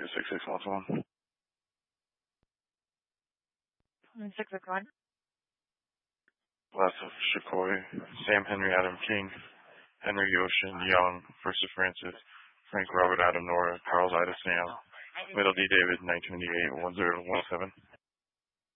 6611. 661. Lots of Shikoi, Sam Henry Adam King, Henry Ocean Young, Versa Francis, Frank Robert Adam Nora, Charles Ida Sam, Middle D David 1998 1017.